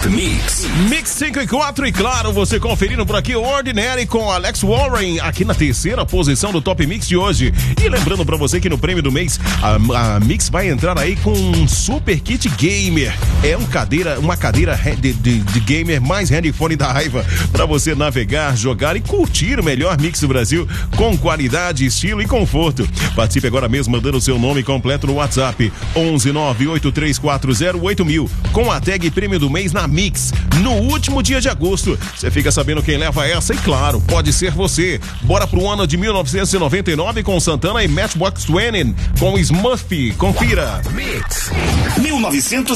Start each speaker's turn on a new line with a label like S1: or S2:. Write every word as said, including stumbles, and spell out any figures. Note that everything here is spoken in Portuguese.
S1: Top Mix.
S2: Mix cinco e quatro, e claro, você conferindo por aqui o Ordinary com Alex Warren, aqui na terceira posição do Top Mix de hoje. E lembrando pra você que no prêmio do mês, a, a Mix vai entrar aí com um super kit gamer. É um cadeira, uma cadeira de, de, de gamer mais headphone da raiva, pra você navegar, jogar e curtir o melhor Mix do Brasil com qualidade, estilo e conforto. Participe agora mesmo mandando o seu nome completo no WhatsApp onze nove oito três quatro zero oito mil com a tag prêmio do mês na Mix. No último dia de agosto, você fica sabendo quem leva essa, e claro, pode ser você. Bora pro ano de mil novecentos e noventa e nove com Santana e Matchbox vinte com Smurfy. Confira.
S1: Mix mil novecentos